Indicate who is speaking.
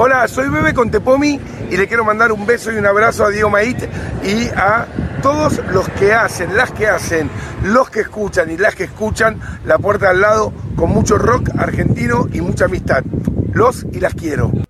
Speaker 1: Hola, soy Bebe con Tepomi y le quiero mandar un beso y un abrazo a Diego Mait y a todos los que hacen, las que hacen, los que escuchan y las que escuchan La Puerta al Lado con mucho rock argentino y mucha amistad. Los y las quiero.